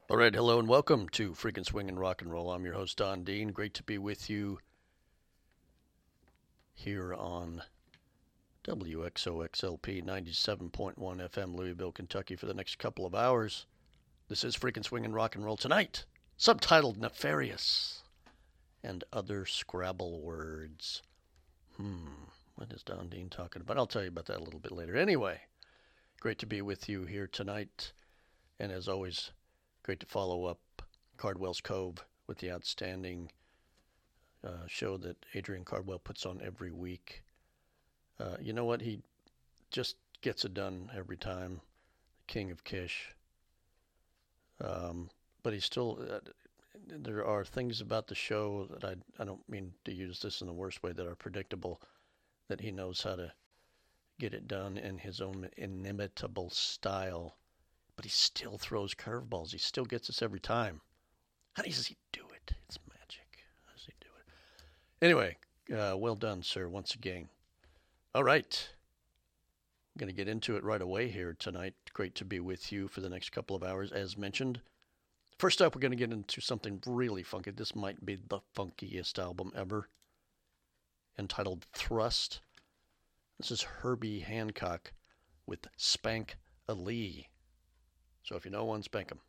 All right, hello and welcome to Freakin' Swing and Rock and Roll. I'm your host, Don Dean. Great to be with you here on WXOXLP 97.1 FM, Louisville, Kentucky, for the next couple of hours. This is Freakin' Swing and Rock and Roll tonight, subtitled Nefarious and Other Scrabble Words. What is Don Dean talking about? I'll tell you about that a little bit later. Anyway, great to be with you here tonight, and as always, great to follow up Cardwell's Cove with the outstanding show that Adrian Cardwell puts on every week. You know what? He just gets it done every time. King of Kish. But he's still. There are things about the show that I don't mean to use this in the worst way, that are predictable, that he knows how to get it done in his own inimitable style. But he still throws curveballs. He still gets us every time. How does he do it? It's magic. How does he do it? Anyway, well done, sir, once again. All right. I'm going to get into it right away here tonight. Great to be with you for the next couple of hours, as mentioned. First up, we're going to get into something really funky. This might be the funkiest album ever, entitled Thrust. This is Herbie Hancock with Spank Ali. So if you know one, spank him.